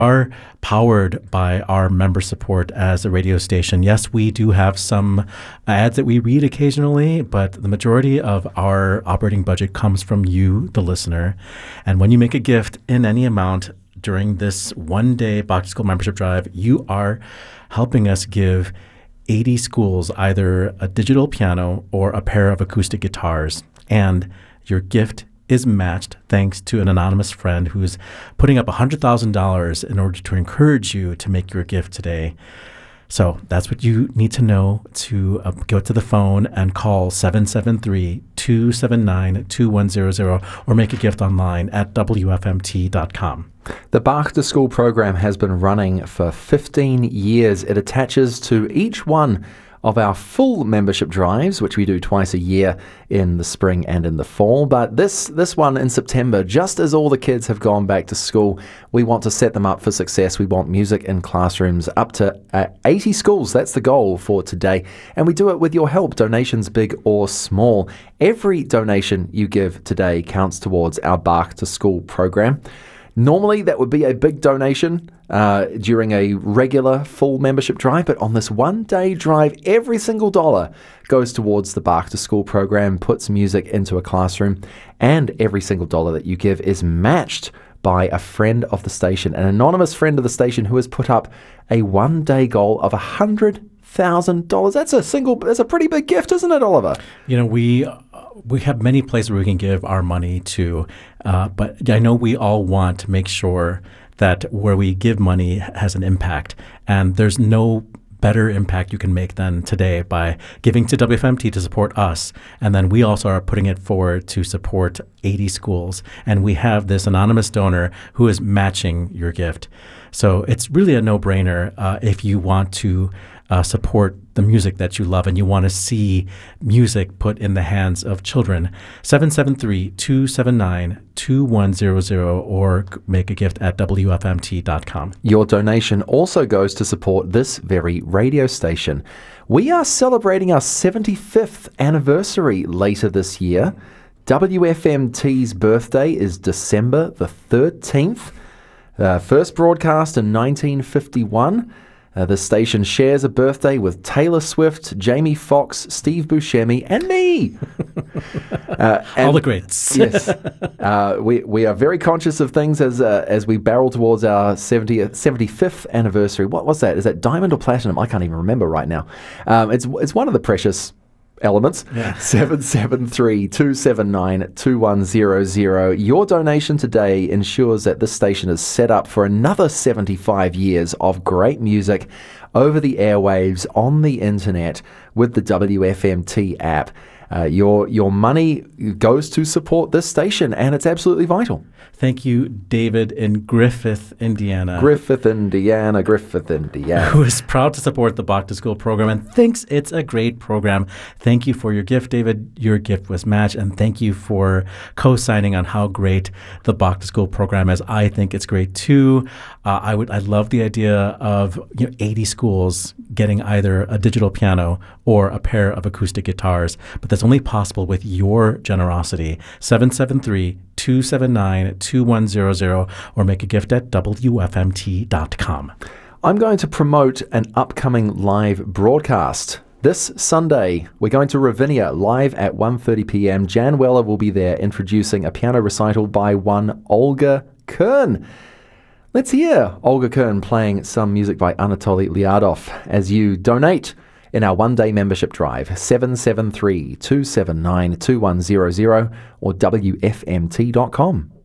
are powered by our member support as a radio station. Yes, we do have some ads that we read occasionally, but the majority of our operating budget comes from you, the listener. And when you make a gift in any amount during this one-day Bach to School membership drive, you are helping us give 80 schools either a digital piano or a pair of acoustic guitars. And your gift is matched thanks to an anonymous friend who's putting up $100,000 in order to encourage you to make your gift today. So that's what you need to know to go to the phone and call 773-279-2100 or make a gift online at WFMT.com. The Bach to School program has been running for 15 years. It attaches to each one of our full membership drives, which we do twice a year in the spring and in the fall. But this one in September, just as all the kids have gone back to school, we want to set them up for success. We want music in classrooms up to 80 schools. That's the goal for today. And we do it with your help, donations big or small. Every donation you give today counts towards our Bach to School program. Normally, that would be a big donation during a regular full membership drive, but on this one-day drive, every single dollar goes towards the Bach to School program, puts music into a classroom, and every single dollar that you give is matched by a friend of the station, an anonymous friend of the station who has put up a one-day goal of $100,000. That's a pretty big gift, isn't it, Oliver? You know, we have many places where we can give our money to, but I know we all want to make sure that where we give money has an impact. And there's no better impact you can make than today by giving to WFMT to support us. And then we also are putting it forward to support 80 schools. And we have this anonymous donor who is matching your gift. So it's really a no-brainer if you want to support the music that you love and you want to see music put in the hands of children. 773-279-2100 or make a gift at WFMT.com. Your donation also goes to support this very radio station. We are celebrating our 75th anniversary later this year. WFMT's birthday is December the 13th. First broadcast in 1951. The station shares a birthday with Taylor Swift, Jamie Foxx, Steve Buscemi, and me. All the greats. Yes. We are very conscious of things as we barrel towards our 75th anniversary. What was that? Is that diamond or platinum? I can't even remember right now. It's one of the precious elements. Yeah. 773-279-2100. Your donation today ensures that this station is set up for another 75 years of great music over the airwaves, on the internet, with the WFMT app. Your money goes to support this station, and it's absolutely vital. Thank you, David in Griffith, Indiana. Griffith, Indiana. Who is proud to support the Bach to School program and thinks it's a great program. Thank you for your gift, David. Your gift was matched, and thank you for co-signing on how great the Bach to School program is. I think it's great too. I love the idea of 80 schools getting either a digital piano or a pair of acoustic guitars, but that's only possible with your generosity. 773-279-2100 or make a gift at WFMT.com. I'm going to promote an upcoming live broadcast. This Sunday, we're going to Ravinia live at 1:30 p.m. Jan Weller will be there introducing a piano recital by one Olga Kern. Let's hear Olga Kern playing some music by Anatoly Lyadov as you donate in our one-day membership drive, 773-279-2100 or WFMT.com.